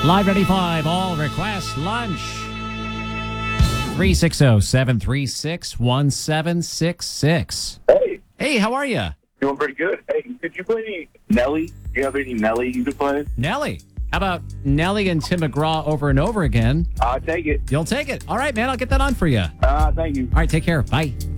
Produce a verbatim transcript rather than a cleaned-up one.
Live ninety-five, all request lunch. three six zero, seven three six, one seven six six. Hey, Hey, how are you? doing pretty good. Hey, could you play any Nelly? Do you have any Nelly you could play? Nelly. How about Nelly and Tim McGraw over and over again? I'll take it. You'll take it. All right, man, I'll get that on for you. All Uh, thank you. right, take care. Bye.